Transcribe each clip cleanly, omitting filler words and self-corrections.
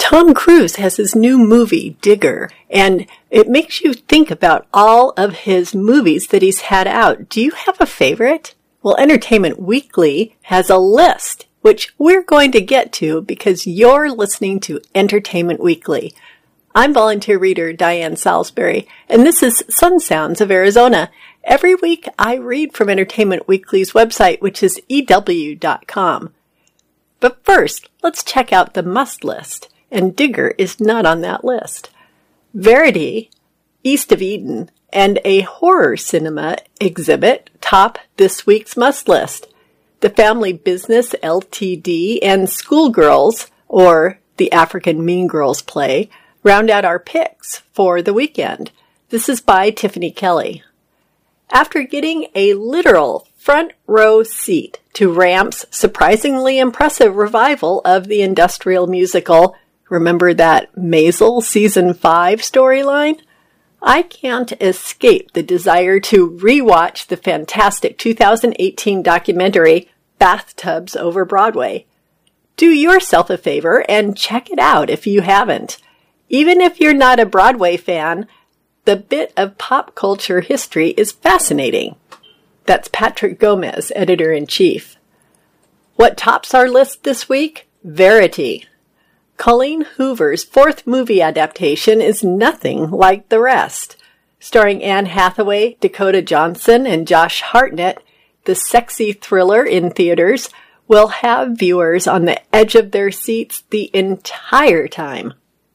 Tom Cruise has his new movie, Digger, and it makes you think about all of his movies that he's had out. Do you have a favorite? Well, Entertainment Weekly has a list, which we're going to get to because you're listening to Entertainment Weekly. I'm volunteer reader Diane Salisbury, and this is Sun Sounds of Arizona. Every week I read from Entertainment Weekly's website, which is EW.com. But first, let's check out the must list, and Digger is not on that list. Verity, East of Eden, and a horror cinema exhibit top this week's must list. The Family Business Ltd. And Schoolgirls, or the African Mean Girls play, round out our picks for the weekend. This is by Tiffany Kelly. After getting a literal front row seat to Ramp's surprisingly impressive revival of the industrial musical, remember that Maisel Season 5 storyline? I can't escape the desire to rewatch the fantastic 2018 documentary Bathtubs Over Broadway. Do yourself a favor and check it out if you haven't. Even if you're not a Broadway fan, the bit of pop culture history is fascinating. That's Patrick Gomez, editor-in-chief. What tops our list this week? Verity. Colleen Hoover's fourth movie adaptation is nothing like the rest. Starring Anne Hathaway, Dakota Johnson, and Josh Hartnett, the sexy thriller in theaters will have viewers on the edge of their seats the entire time.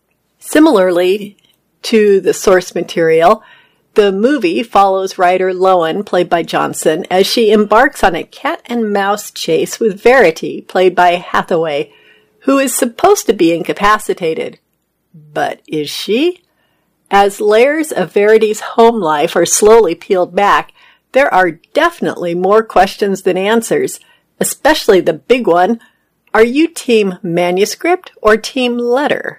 Similarly to the source material, the movie follows writer Lowen, played by Johnson, as she embarks on a cat and mouse chase with Verity, played by Hathaway, who is supposed to be incapacitated. But is she? As layers of Verity's home life are slowly peeled back, there are definitely more questions than answers, especially the big one, are you team manuscript or team letter?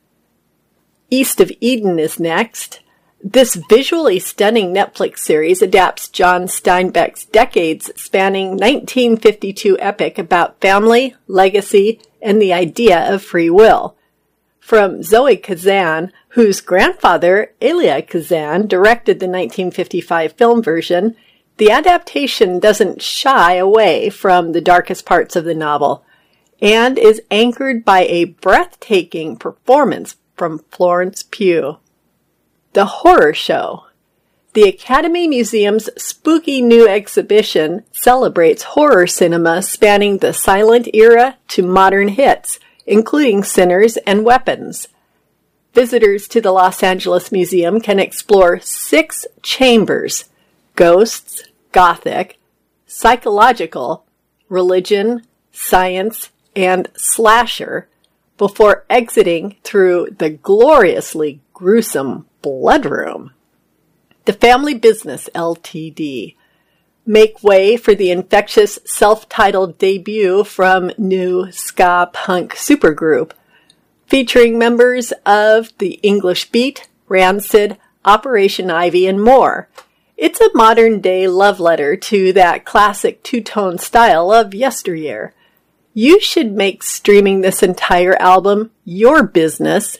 East of Eden is next. This visually stunning Netflix series adapts John Steinbeck's decades-spanning 1952 epic about family, legacy, and the idea of free will. From Zoe Kazan, whose grandfather, Elia Kazan, directed the 1955 film version, the adaptation doesn't shy away from the darkest parts of the novel and is anchored by a breathtaking performance from Florence Pugh. The Horror Show. The Academy Museum's spooky new exhibition celebrates horror cinema spanning the silent era to modern hits, including Sinners and Weapons. Visitors to the Los Angeles Museum can explore 6 chambers: ghosts, gothic, psychological, religion, science, and slasher, before exiting through the gloriously gruesome Bloodroom. The Family Business Ltd. Make way for the infectious self-titled debut from new ska punk supergroup, featuring members of the English Beat, Rancid, Operation Ivy, and more. It's a modern-day love letter to that classic two-tone style of yesteryear. You should make streaming this entire album your business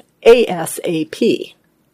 ASAP.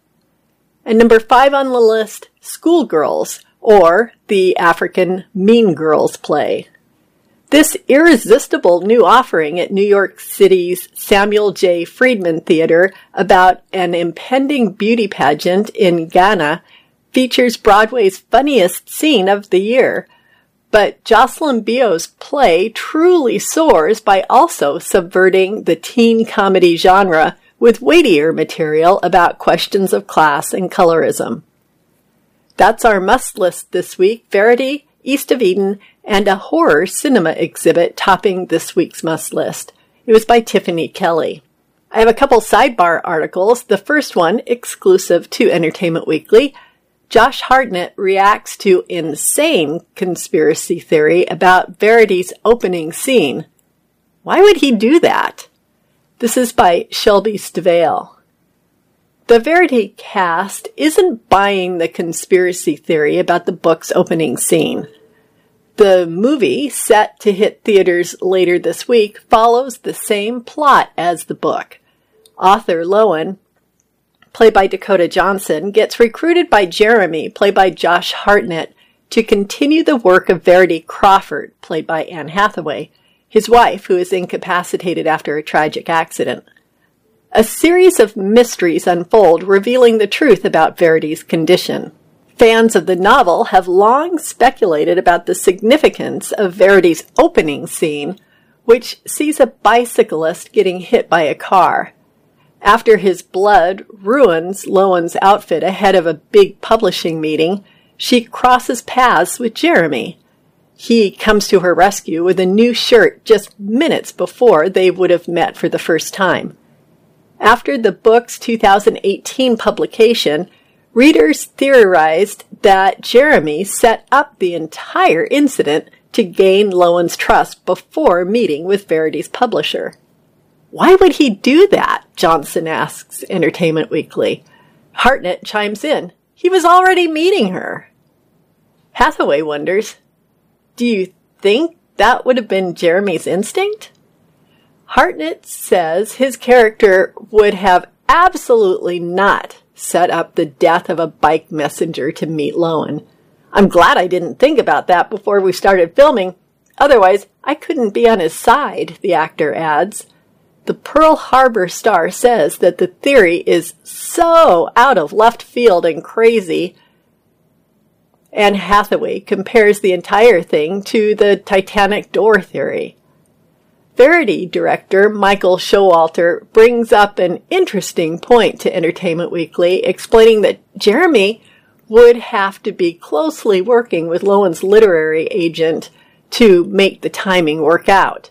And number 5 on the list, Schoolgirls, or the African Mean Girls play. This irresistible new offering at New York City's Samuel J. Friedman Theater about an impending beauty pageant in Ghana features Broadway's funniest scene of the year. But Jocelyn Bio's play truly soars by also subverting the teen comedy genre with weightier material about questions of class and colorism. That's our must list this week: Verity, East of Eden, and a horror cinema exhibit topping this week's must list. It was by Tiffany Kelly. I have a couple sidebar articles. The first one, exclusive to Entertainment Weekly. Josh Hartnett reacts to insane conspiracy theory about Verity's opening scene. Why would he do that? This is by Shelby Stivale. The Verity cast isn't buying the conspiracy theory about the book's opening scene. The movie, set to hit theaters later this week, follows the same plot as the book. Arthur Lowen, played by Dakota Johnson, gets recruited by Jeremy, played by Josh Hartnett, to continue the work of Verity Crawford, played by Anne Hathaway, his wife, who is incapacitated after a tragic accident. A series of mysteries unfold, revealing the truth about Verity's condition. Fans of the novel have long speculated about the significance of Verity's opening scene, which sees a bicyclist getting hit by a car. After his blood ruins Lowen's outfit ahead of a big publishing meeting, she crosses paths with Jeremy. He comes to her rescue with a new shirt just minutes before they would have met for the first time. After the book's 2018 publication, readers theorized that Jeremy set up the entire incident to gain Lowen's trust before meeting with Verity's publisher. Why would he do that? Johnson asks Entertainment Weekly. Hartnett chimes in. He was already meeting her. Hathaway wonders, do you think that would have been Jeremy's instinct? Hartnett says his character would have absolutely not set up the death of a bike messenger to meet Lowen. I'm glad I didn't think about that before we started filming. Otherwise, I couldn't be on his side, the actor adds. The Pearl Harbor Star says that the theory is so out of left field and crazy. Anne Hathaway compares the entire thing to the Titanic door theory. Verity director Michael Showalter brings up an interesting point to Entertainment Weekly, explaining that Jeremy would have to be closely working with Lowen's literary agent to make the timing work out.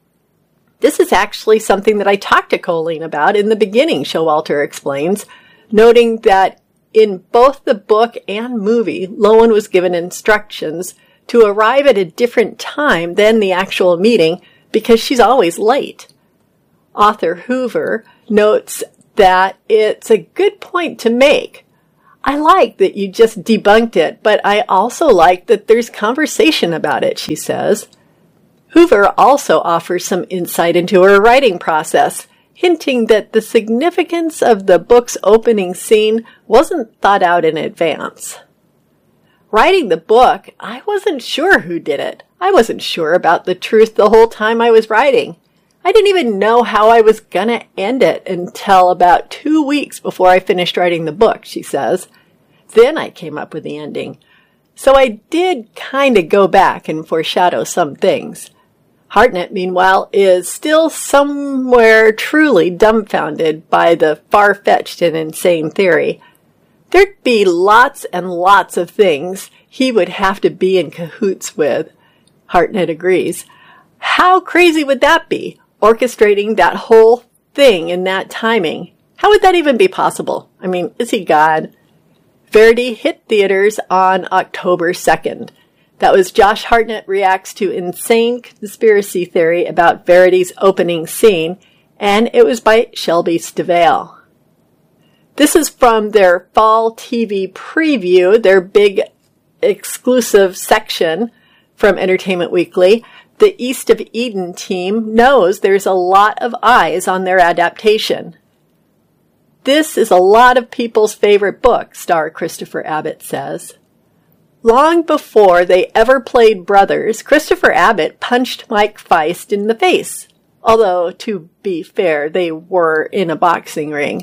This is actually something that I talked to Colleen about in the beginning, Showalter explains, noting that in both the book and movie, Lowen was given instructions to arrive at a different time than the actual meeting because she's always late. Author Hoover notes that it's a good point to make. I like that you just debunked it, but I also like that there's conversation about it, she says. Hoover also offers some insight into her writing process, hinting that the significance of the book's opening scene wasn't thought out in advance. Writing the book, I wasn't sure who did it. I wasn't sure about the truth the whole time I was writing. I didn't even know how I was gonna end it until about 2 weeks before I finished writing the book, she says. Then I came up with the ending. So I did kind of go back and foreshadow some things. Hartnett, meanwhile, is still somewhere truly dumbfounded by the far-fetched and insane theory. There'd be lots and lots of things he would have to be in cahoots with. Hartnett agrees. How crazy would that be, orchestrating that whole thing in that timing? How would that even be possible? I mean, is he God? Verity hit theaters on October 2nd. That was Josh Hartnett reacts to insane conspiracy theory about Verity's opening scene, and it was by Shelby Stivale. This is from their fall TV preview, their big exclusive section from Entertainment Weekly. The East of Eden team knows there's a lot of eyes on their adaptation. This is a lot of people's favorite book, star Christopher Abbott says. Long before they ever played brothers, Christopher Abbott punched Mike Feist in the face. Although, to be fair, they were in a boxing ring.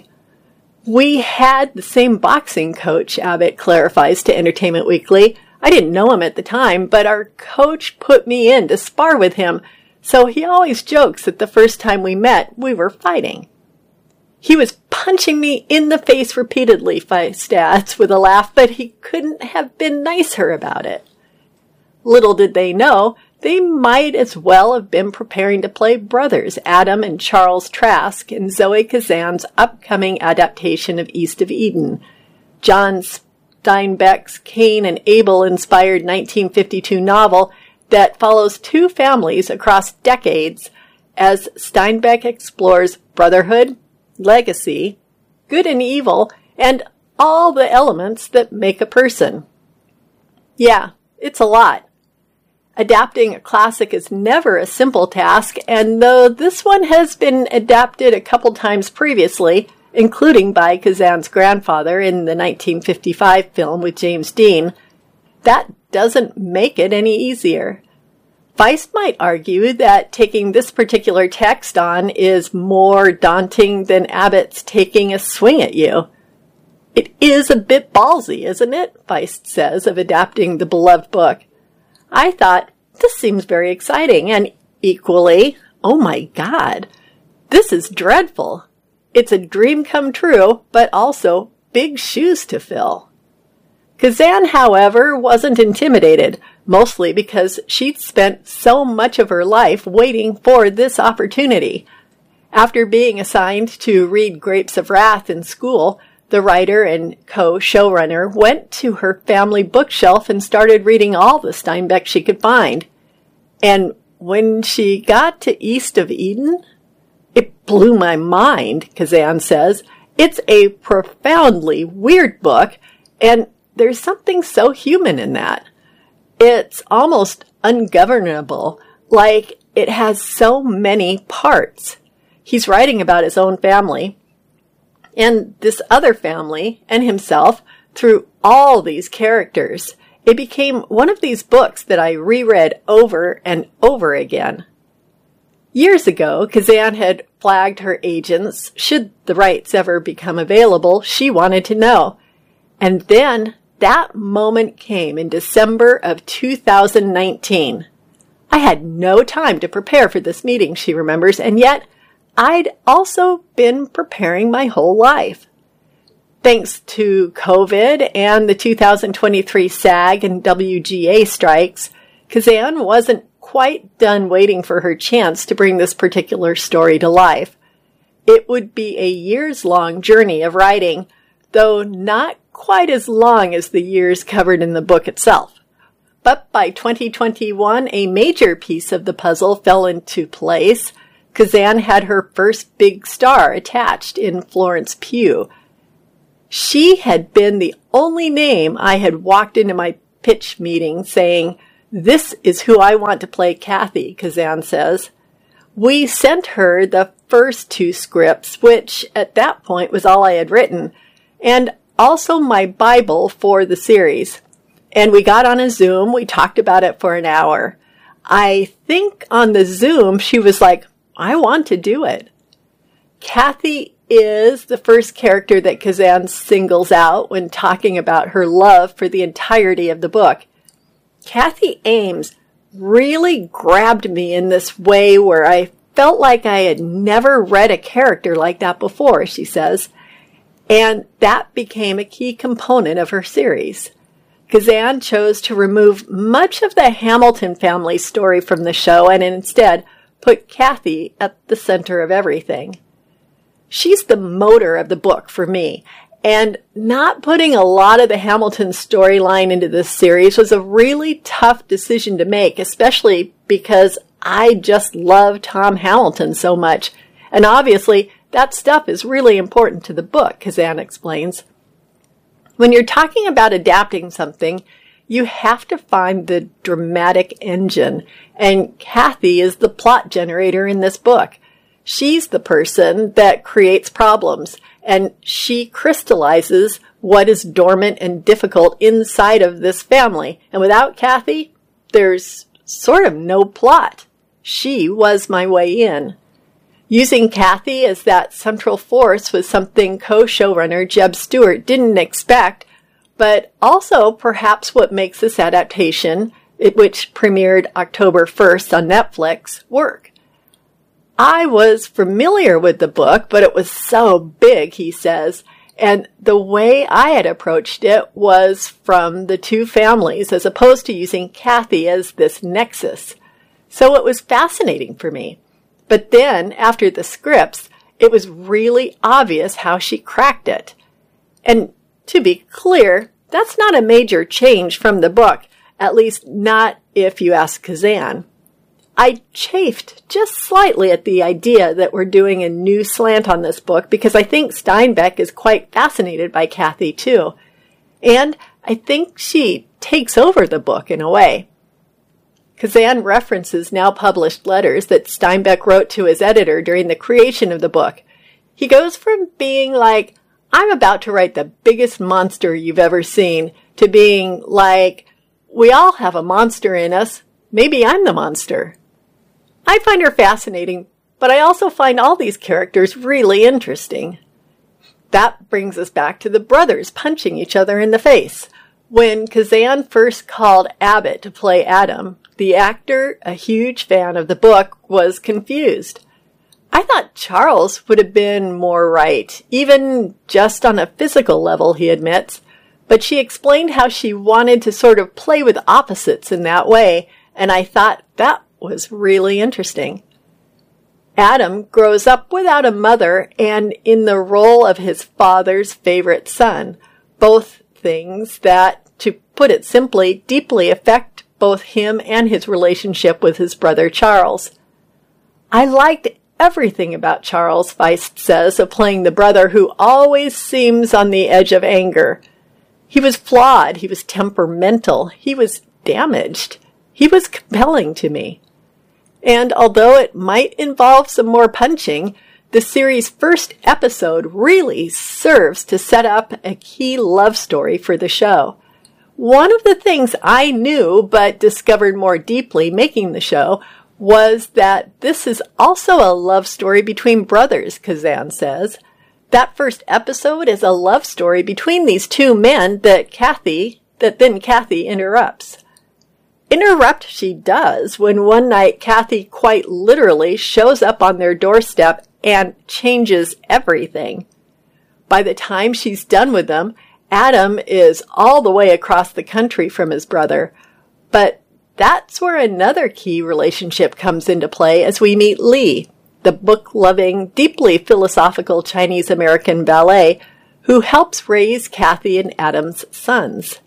We had the same boxing coach, Abbott clarifies to Entertainment Weekly. I didn't know him at the time, but our coach put me in to spar with him, so he always jokes that the first time we met, we were fighting. He was punching me in the face repeatedly, Feist adds with a laugh, but he couldn't have been nicer about it. Little did they know, they might as well have been preparing to play brothers Adam and Charles Trask in Zoe Kazan's upcoming adaptation of East of Eden. John Steinbeck's Cain and Abel-inspired 1952 novel that follows two families across decades as Steinbeck explores brotherhood, legacy, good and evil, and all the elements that make a person. Yeah, it's a lot. Adapting a classic is never a simple task, and though this one has been adapted a couple times previously, including by Kazan's grandfather in the 1955 film with James Dean, that doesn't make it any easier. Feist might argue that taking this particular text on is more daunting than Abbott's taking a swing at you. It is a bit ballsy, isn't it? Feist says of adapting the beloved book. I thought, this seems very exciting, and equally, oh my God, this is dreadful. It's a dream come true, but also big shoes to fill. Kazan, however, wasn't intimidated, mostly because she'd spent so much of her life waiting for this opportunity. After being assigned to read Grapes of Wrath in school, the writer and co-showrunner went to her family bookshelf and started reading all the Steinbeck she could find. And when she got to East of Eden, it blew my mind, Kazan says. It's a profoundly weird book, and there's something so human in that. It's almost ungovernable, like it has so many parts. He's writing about his own family, and this other family, and himself, through all these characters. It became one of these books that I reread over and over again. Years ago, Kazan had flagged her agents, should the rights ever become available, she wanted to know. And then that moment came in December of 2019. I had no time to prepare for this meeting, she remembers, and yet I'd also been preparing my whole life. Thanks to COVID and the 2023 SAG and WGA strikes, Kazan wasn't quite done waiting for her chance to bring this particular story to life. It would be a years-long journey of writing, though not quite as long as the years covered in the book itself. But by 2021, a major piece of the puzzle fell into place. Kazan had her first big star attached in Florence Pugh. She had been the only name I had walked into my pitch meeting saying, "This is who I want to play Kathy," Kazan says. We sent her the first 2 scripts, which at that point was all I had written, and also my Bible for the series. And we got on a Zoom. We talked about it for an hour. I think on the Zoom, she was like, I want to do it. Kathy is the first character that Kazan singles out when talking about her love for the entirety of the book. Kathy Ames really grabbed me in this way where I felt like I had never read a character like that before, she says, and that became a key component of her series. Kazan chose to remove much of the Hamilton family story from the show and instead put Kathy at the center of everything. She's the motor of the book for me, and not putting a lot of the Hamilton storyline into this series was a really tough decision to make, especially because I just love Tom Hamilton so much. And obviously, that stuff is really important to the book, Kazan explains. When you're talking about adapting something, you have to find the dramatic engine, and Kathy is the plot generator in this book. She's the person that creates problems, and she crystallizes what is dormant and difficult inside of this family. And without Kathy, there's sort of no plot. She was my way in. Using Kathy as that central force was something co-showrunner Jeb Stewart didn't expect, but also perhaps what makes this adaptation, which premiered October 1st on Netflix, work. I was familiar with the book, but it was so big, he says, and the way I had approached it was from the 2 families as opposed to using Kathy as this nexus. So it was fascinating for me. But then, after the scripts, it was really obvious how she cracked it. And to be clear, that's not a major change from the book, at least not if you ask Kazan. I chafed just slightly at the idea that we're doing a new slant on this book because I think Steinbeck is quite fascinated by Kathy too. And I think she takes over the book in a way. Kazan references now published letters that Steinbeck wrote to his editor during the creation of the book. He goes from being like, I'm about to write the biggest monster you've ever seen, to being like, we all have a monster in us. Maybe I'm the monster. I find her fascinating, but I also find all these characters really interesting. That brings us back to the brothers punching each other in the face. When Kazan first called Abbott to play Adam, the actor, a huge fan of the book, was confused. I thought Charles would have been more right, even just on a physical level, he admits. But she explained how she wanted to sort of play with opposites in that way, and I thought that was really interesting. Adam grows up without a mother and in the role of his father's favorite son, both things that, to put it simply, deeply affect both him and his relationship with his brother Charles. I liked everything about Charles, Feist says, of playing the brother who always seems on the edge of anger. He was flawed, he was temperamental, he was damaged. He was compelling to me. And although it might involve some more punching, the series' first episode really serves to set up a key love story for the show. One of the things I knew but discovered more deeply making the show was that this is also a love story between brothers, Kazan says. That first episode is a love story between these two men that then Kathy interrupts. Interrupt she does when one night Kathy quite literally shows up on their doorstep and changes everything. By the time she's done with them, Adam is all the way across the country from his brother. But that's where another key relationship comes into play as we meet Lee, the book-loving, deeply philosophical Chinese-American valet who helps raise Kathy and Adam's sons.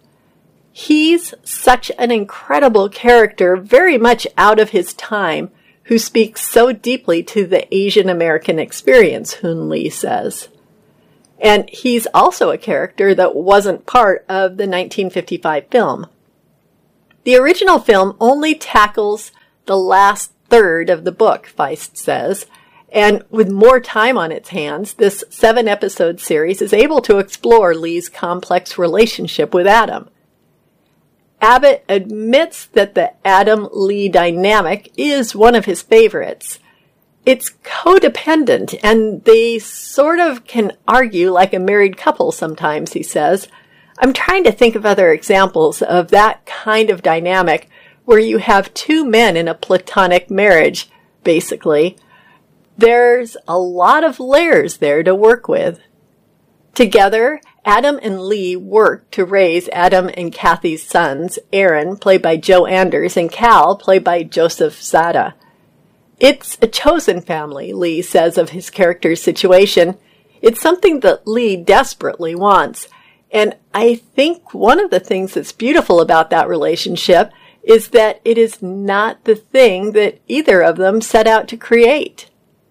He's such an incredible character, very much out of his time, who speaks so deeply to the Asian American experience, Hoon Lee says. And he's also a character that wasn't part of the 1955 film. The original film only tackles the last third of the book, Feist says, and with more time on its hands, this 7-episode series is able to explore Lee's complex relationship with Adam. Abbott admits that the Adam-Lee dynamic is one of his favorites. It's codependent, and they sort of can argue like a married couple sometimes, he says. I'm trying to think of other examples of that kind of dynamic where you have two men in a platonic marriage, basically. There's a lot of layers there to work with. Together, Adam and Lee work to raise Adam and Kathy's sons, Aaron, played by Joe Anders, and Cal, played by Joseph Zada. It's a chosen family, Lee says of his character's situation. It's something that Lee desperately wants. And I think one of the things that's beautiful about that relationship is that it is not the thing that either of them set out to create.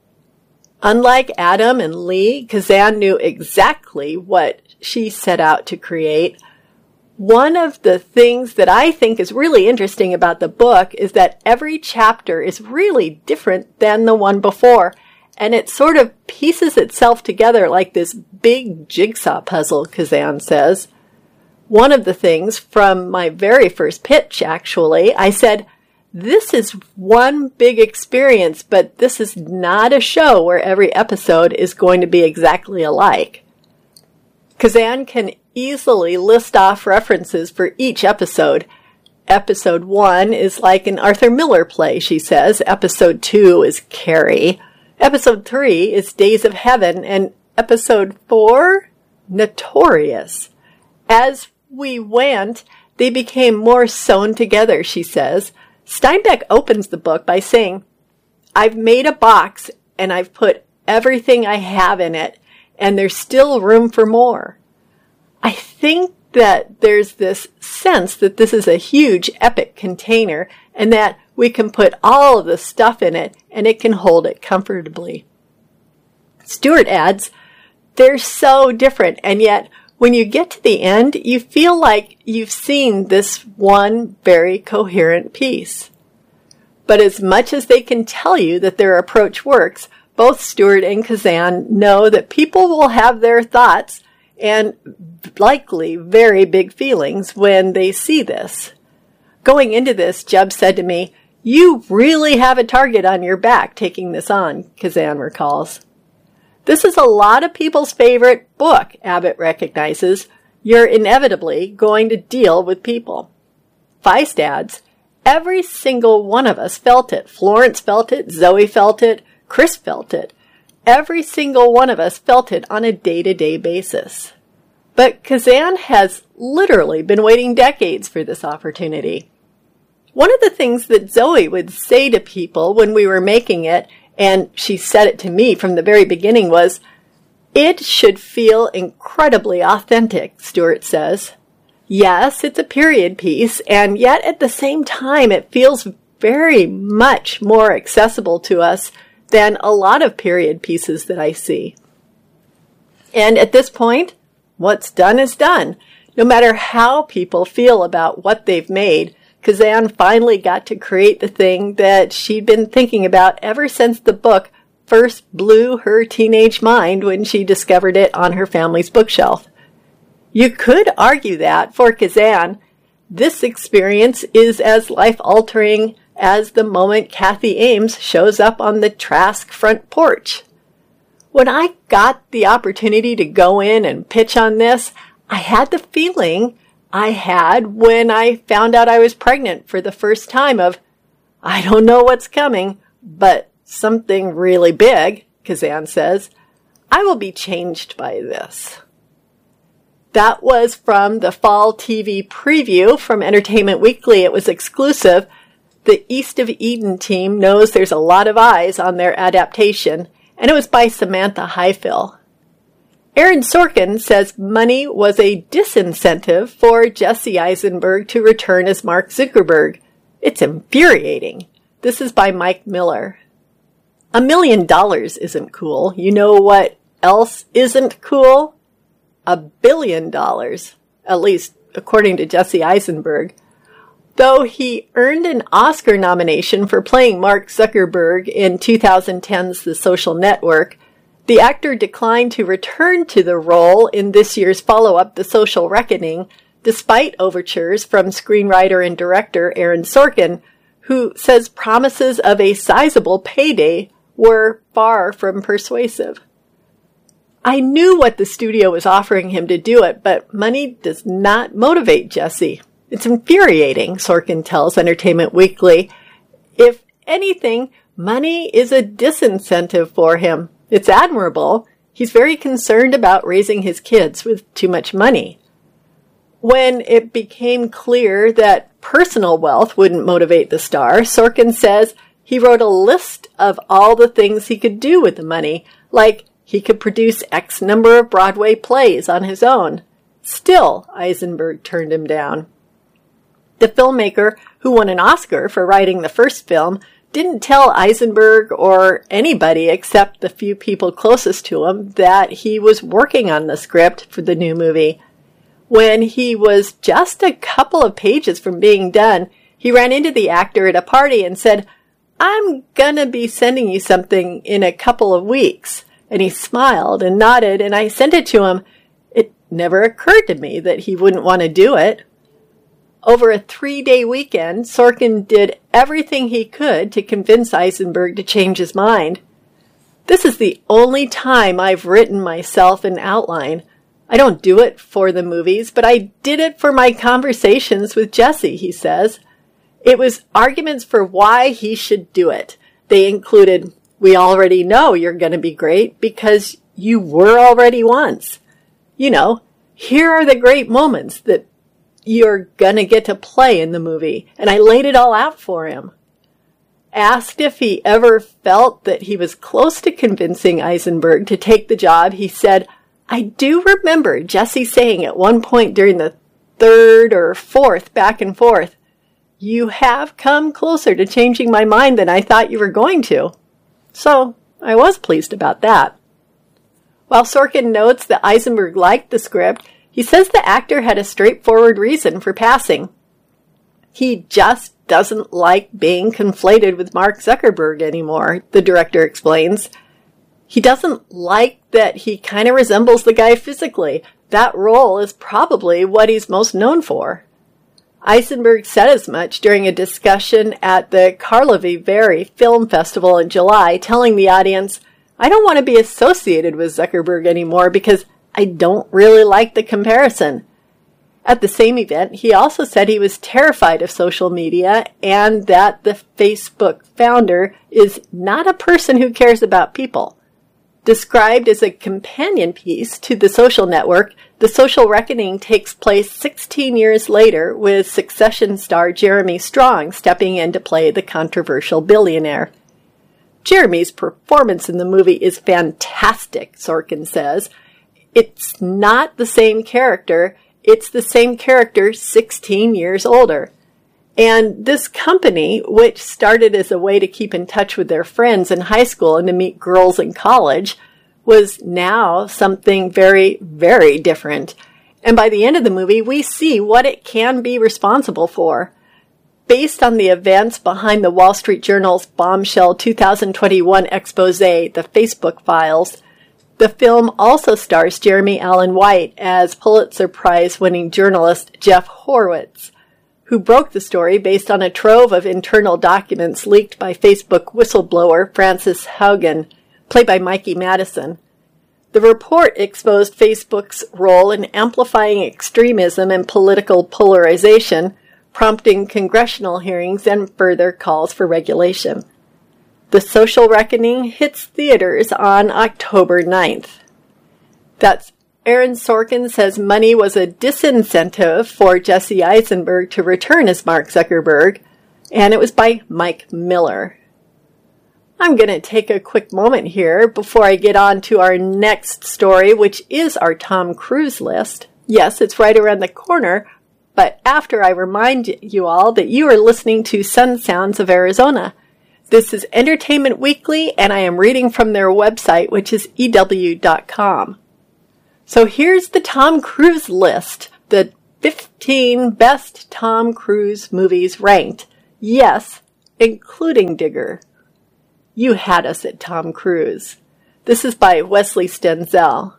Unlike Adam and Lee, Kazan knew exactly what she set out to create. One of the things that I think is really interesting about the book is that every chapter is really different than the one before, and it sort of pieces itself together like this big jigsaw puzzle, Kazan says. One of the things from my very first pitch, actually, I said, this is one big experience, but this is not a show where every episode is going to be exactly alike. Kazan can easily list off references for each episode. Episode 1 is like an Arthur Miller play, she says. Episode 2 is Carrie. Episode 3 is Days of Heaven. And Episode 4, Notorious. As we went, they became more sewn together, she says. Steinbeck opens the book by saying, I've made a box and I've put everything I have in it, and there's still room for more. I think that there's this sense that this is a huge epic container and that we can put all of the stuff in it and it can hold it comfortably. Stewart adds, they're so different, and yet when you get to the end, you feel like you've seen this one very coherent piece. But as much as they can tell you that their approach works, both Stewart and Kazan know that people will have their thoughts and likely very big feelings when they see this. Going into this, Jeb said to me, "You really have a target on your back taking this on," Kazan recalls. This is a lot of people's favorite book, Abbott recognizes. You're inevitably going to deal with people. Feist adds, every single one of us felt it. Florence felt it, Zoe felt it, Chris felt it. Every single one of us felt it on a day-to-day basis. But Kazan has literally been waiting decades for this opportunity. One of the things that Zoe would say to people when we were making it, and she said it to me from the very beginning, was, "It should feel incredibly authentic," Stewart says. Yes, it's a period piece, and yet at the same time it feels very much more accessible to us than a lot of period pieces that I see. And at this point, what's done is done. No matter how people feel about what they've made, Kazan finally got to create the thing that she'd been thinking about ever since the book first blew her teenage mind when she discovered it on her family's bookshelf. You could argue that, for Kazan, this experience is as life-altering as the moment Kathy Ames shows up on the Trask front porch. When I got the opportunity to go in and pitch on this, I had the feeling I had when I found out I was pregnant for the first time of, I don't know what's coming, but something really big, Kazan says. I will be changed by this. That was from the fall TV preview from Entertainment Weekly. It was exclusive. The East of Eden team knows there's a lot of eyes on their adaptation, and it was by Samantha Highfill. Aaron Sorkin says money was a disincentive for Jesse Eisenberg to return as Mark Zuckerberg. It's infuriating. This is by Mike Miller. $1 million isn't cool. You know what else isn't cool? $1 billion, at least according to Jesse Eisenberg. Though he earned an Oscar nomination for playing Mark Zuckerberg in 2010's The Social Network, the actor declined to return to the role in this year's follow-up, The Social Reckoning, despite overtures from screenwriter and director Aaron Sorkin, who says promises of a sizable payday were far from persuasive. I knew what the studio was offering him to do it, but money does not motivate Jesse. It's infuriating, Sorkin tells Entertainment Weekly. If anything, money is a disincentive for him. It's admirable. He's very concerned about raising his kids with too much money. When it became clear that personal wealth wouldn't motivate the star, Sorkin says he wrote a list of all the things he could do with the money, like he could produce X number of Broadway plays on his own. Still, Eisenberg turned him down. The filmmaker, who won an Oscar for writing the first film, didn't tell Eisenberg or anybody except the few people closest to him that he was working on the script for the new movie. When he was just a couple of pages from being done, he ran into the actor at a party and said, "I'm gonna be sending you something in a couple of weeks." And he smiled and nodded, and I sent it to him. It never occurred to me that he wouldn't want to do it. Over a 3-day weekend, Sorkin did everything he could to convince Eisenberg to change his mind. This is the only time I've written myself an outline. I don't do it for the movies, but I did it for my conversations with Jesse, he says. It was arguments for why he should do it. They included, we already know you're going to be great because you were already once. You know, here are the great moments that you're going to get to play in the movie. And I laid it all out for him. Asked if he ever felt that he was close to convincing Eisenberg to take the job, he said, I do remember Jesse saying at one point during the third or fourth back and forth, you have come closer to changing my mind than I thought you were going to. So I was pleased about that. While Sorkin notes that Eisenberg liked the script, he says the actor had a straightforward reason for passing. He just doesn't like being conflated with Mark Zuckerberg anymore, the director explains. He doesn't like that he kind of resembles the guy physically. That role is probably what he's most known for. Eisenberg said as much during a discussion at the Karlovy Vary Film Festival in July, telling the audience, "I don't want to be associated with Zuckerberg anymore because I don't really like the comparison." At the same event, he also said he was terrified of social media and that the Facebook founder is not a person who cares about people. Described as a companion piece to The Social Network, The Social Reckoning takes place 16 years later with Succession star Jeremy Strong stepping in to play the controversial billionaire. Jeremy's performance in the movie is fantastic, Sorkin says. It's not the same character. It's the same character 16 years older. And this company, which started as a way to keep in touch with their friends in high school and to meet girls in college, was now something very, very different. And by the end of the movie, we see what it can be responsible for. Based on the events behind the Wall Street Journal's bombshell 2021 expose, The Facebook Files, the film also stars Jeremy Allen White as Pulitzer Prize-winning journalist Jeff Horowitz, who broke the story based on a trove of internal documents leaked by Facebook whistleblower Frances Haugen, played by Mikey Madison. The report exposed Facebook's role in amplifying extremism and political polarization, prompting congressional hearings and further calls for regulation. The Social Reckoning hits theaters on October 9th. That's Aaron Sorkin says money was a disincentive for Jesse Eisenberg to return as Mark Zuckerberg, and it was by Mike Miller. I'm going to take a quick moment here before I get on to our next story, which is our Tom Cruise list. Yes, it's right around the corner, but after I remind you all that you are listening to Sun Sounds of Arizona. This is Entertainment Weekly, and I am reading from their website, which is EW.com. So here's the Tom Cruise list, the 15 best Tom Cruise movies ranked. Yes, including Digger. You had us at Tom Cruise. This is by Wesley Stenzel.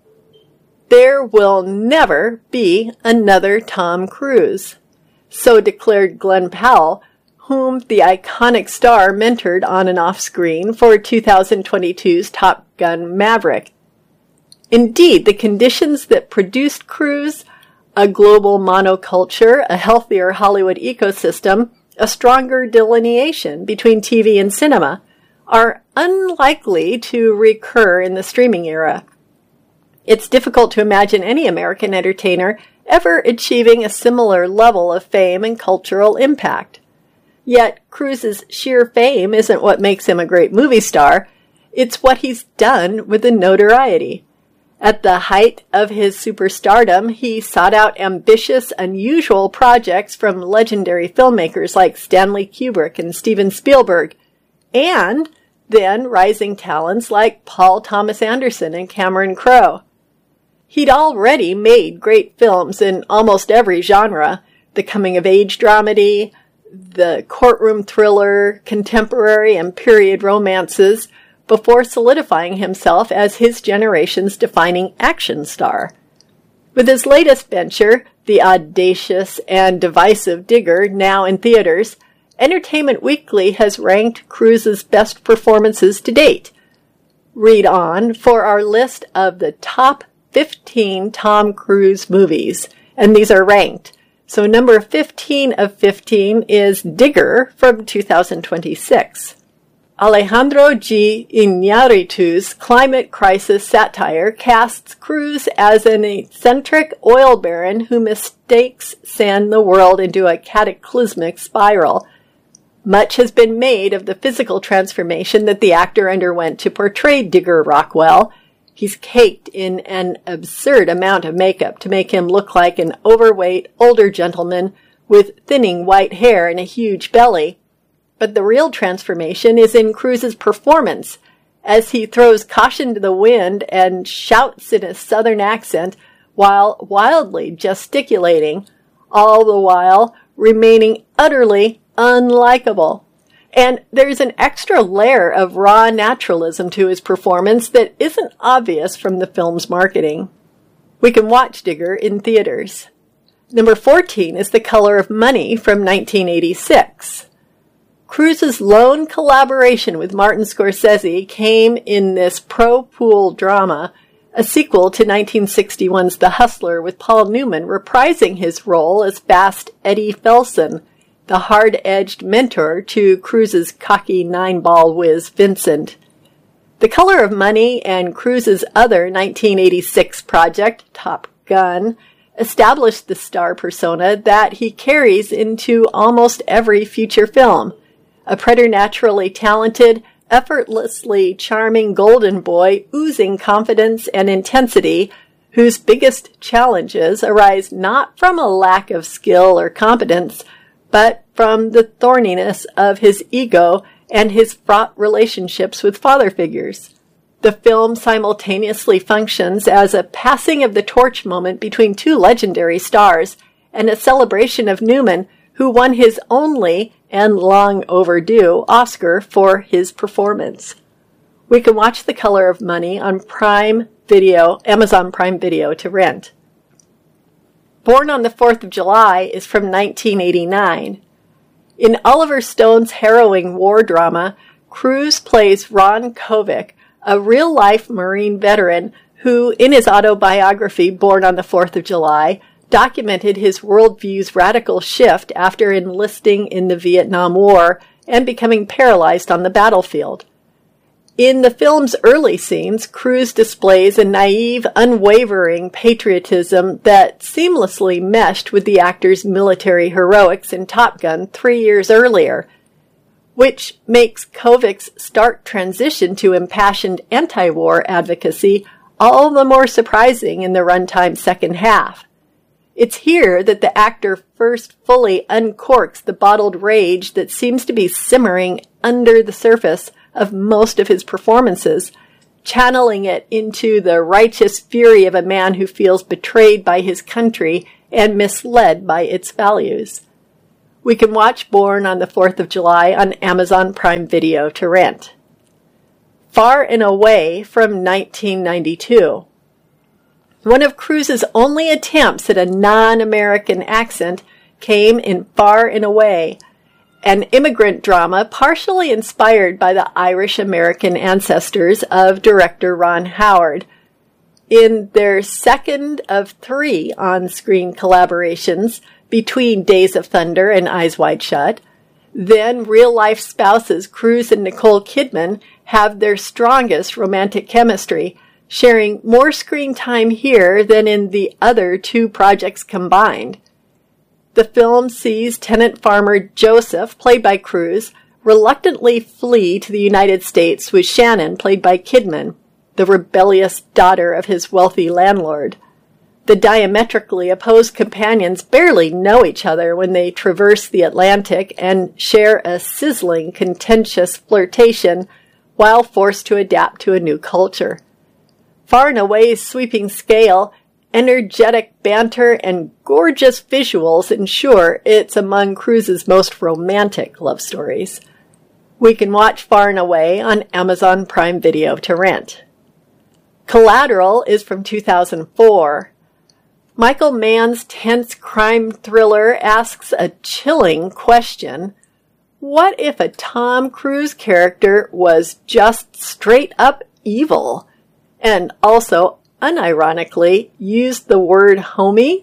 There will never be another Tom Cruise. So declared Glenn Powell, whom the iconic star mentored on and off screen for 2022's Top Gun Maverick. Indeed, the conditions that produced Cruise, a global monoculture, a healthier Hollywood ecosystem, a stronger delineation between TV and cinema, are unlikely to recur in the streaming era. It's difficult to imagine any American entertainer ever achieving a similar level of fame and cultural impact. Yet, Cruise's sheer fame isn't what makes him a great movie star. It's what he's done with the notoriety. At the height of his superstardom, he sought out ambitious, unusual projects from legendary filmmakers like Stanley Kubrick and Steven Spielberg, and then rising talents like Paul Thomas Anderson and Cameron Crowe. He'd already made great films in almost every genre, the coming-of-age dramedy, the courtroom thriller, contemporary and period romances, before solidifying himself as his generation's defining action star. With his latest venture, the audacious and divisive Digger, now in theaters, Entertainment Weekly has ranked Cruise's best performances to date. Read on for our list of the top 15 Tom Cruise movies, and these are ranked. So number 15 of 15 is Digger from 2026. Alejandro G. Iñárritu's climate crisis satire casts Cruise as an eccentric oil baron who mistakes send the world into a cataclysmic spiral. Much has been made of the physical transformation that the actor underwent to portray Digger Rockwell. He's caked in an absurd amount of makeup to make him look like an overweight, older gentleman with thinning white hair and a huge belly. But the real transformation is in Cruise's performance, as he throws caution to the wind and shouts in a southern accent while wildly gesticulating, all the while remaining utterly unlikable. And there's an extra layer of raw naturalism to his performance that isn't obvious from the film's marketing. We can watch Digger in theaters. Number 14 is The Color of Money from 1986. Cruise's lone collaboration with Martin Scorsese came in this pro-pool drama, a sequel to 1961's The Hustler, with Paul Newman reprising his role as fast Eddie Felson, the hard-edged mentor to Cruise's cocky nine-ball whiz Vincent. The Color of Money and Cruise's other 1986 project, Top Gun, established the star persona that he carries into almost every future film. A preternaturally talented, effortlessly charming golden boy oozing confidence and intensity, whose biggest challenges arise not from a lack of skill or competence, but from the thorniness of his ego and his fraught relationships with father figures. The film simultaneously functions as a passing of the torch moment between two legendary stars and a celebration of Newman, who won his only and long overdue Oscar for his performance. We can watch The Color of Money on Amazon Prime Video to rent. Born on the 4th of July is from 1989. In Oliver Stone's harrowing war drama, Cruise plays Ron Kovic, a real-life Marine veteran who, in his autobiography Born on the 4th of July, documented his worldview's radical shift after enlisting in the Vietnam War and becoming paralyzed on the battlefield. In the film's early scenes, Cruise displays a naive, unwavering patriotism that seamlessly meshed with the actor's military heroics in Top Gun 3 years earlier, which makes Kovic's stark transition to impassioned anti-war advocacy all the more surprising in the runtime second half. It's here that the actor first fully uncorks the bottled rage that seems to be simmering under the surface of most of his performances, channeling it into the righteous fury of a man who feels betrayed by his country and misled by its values. We can watch Born on the 4th of July on Amazon Prime Video to rent. Far and Away from 1992. One of Cruise's only attempts at a non-American accent came in Far and Away, an immigrant drama partially inspired by the Irish-American ancestors of director Ron Howard. In their second of 3 on-screen collaborations between Days of Thunder and Eyes Wide Shut, then real-life spouses Cruise and Nicole Kidman have their strongest romantic chemistry, sharing more screen time here than in the other 2 projects combined. The film sees tenant farmer Joseph, played by Cruise, reluctantly flee to the United States with Shannon, played by Kidman, the rebellious daughter of his wealthy landlord. The diametrically opposed companions barely know each other when they traverse the Atlantic and share a sizzling, contentious flirtation while forced to adapt to a new culture. Far and Away's sweeping scale, energetic banter, and gorgeous visuals ensure it's among Cruise's most romantic love stories. We can watch Far and Away on Amazon Prime Video to rent. Collateral is from 2004. Michael Mann's tense crime thriller asks a chilling question. What if a Tom Cruise character was just straight up evil? And also, unironically, used the word homie?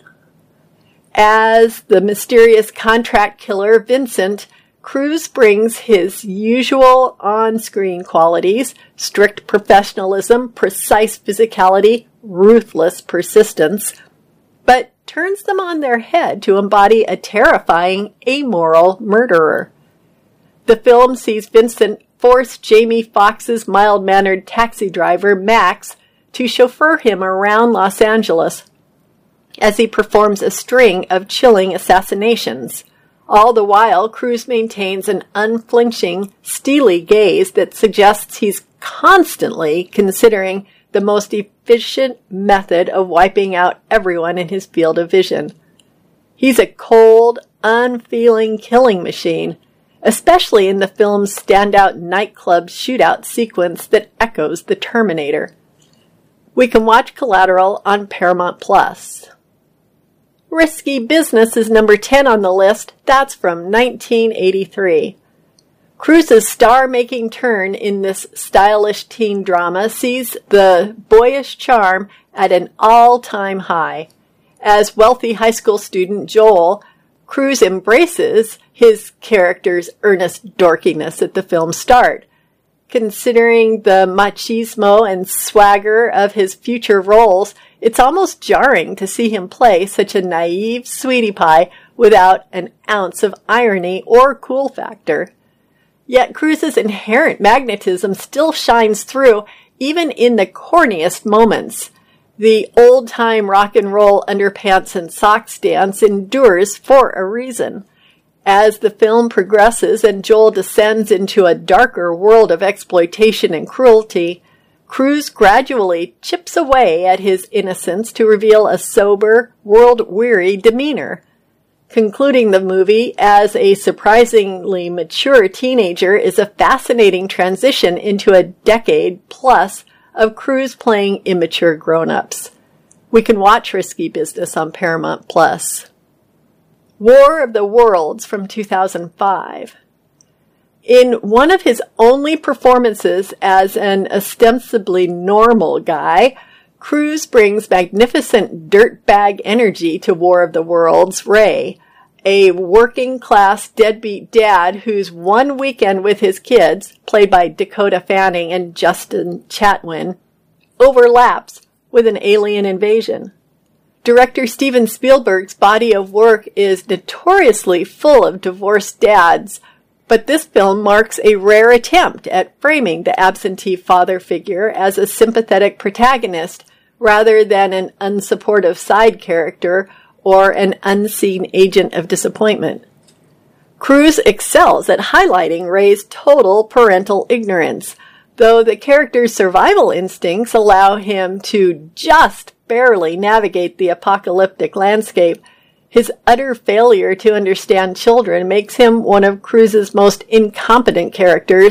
As the mysterious contract killer Vincent, Cruise brings his usual on-screen qualities: strict professionalism, precise physicality, ruthless persistence, but turns them on their head to embody a terrifying, amoral murderer. The film sees Vincent force Jamie Foxx's mild-mannered taxi driver, Max, to chauffeur him around Los Angeles as he performs a string of chilling assassinations. All the while, Cruise maintains an unflinching, steely gaze that suggests he's constantly considering the most efficient method of wiping out everyone in his field of vision. He's a cold, unfeeling killing machine, especially in the film's standout nightclub shootout sequence that echoes the Terminator. We can watch Collateral on Paramount Plus. Risky Business is number 10 on the list. That's from 1983. Cruise's star-making turn in this stylish teen drama sees the boyish charm at an all-time high. As wealthy high school student Joel, Cruise embraces his character's earnest dorkiness at the film's start. Considering the machismo and swagger of his future roles, it's almost jarring to see him play such a naive sweetie pie without an ounce of irony or cool factor. Yet Cruise's inherent magnetism still shines through even in the corniest moments. The old-time rock and roll underpants and socks dance endures for a reason. As the film progresses and Joel descends into a darker world of exploitation and cruelty, Cruise gradually chips away at his innocence to reveal a sober, world-weary demeanor. Concluding the movie as a surprisingly mature teenager is a fascinating transition into a decade plus of Cruise playing immature grown-ups. We can watch Risky Business on Paramount Plus. War of the Worlds from 2005. In one of his only performances as an ostensibly normal guy, Cruise brings magnificent dirtbag energy to War of the Worlds' Ray, a working-class deadbeat dad whose one weekend with his kids, played by Dakota Fanning and Justin Chatwin, overlaps with an alien invasion. Director Steven Spielberg's body of work is notoriously full of divorced dads, but this film marks a rare attempt at framing the absentee father figure as a sympathetic protagonist rather than an unsupportive side character or an unseen agent of disappointment. Cruise excels at highlighting Ray's total parental ignorance, though the character's survival instincts allow him to just barely navigate the apocalyptic landscape. His utter failure to understand children makes him one of Cruise's most incompetent characters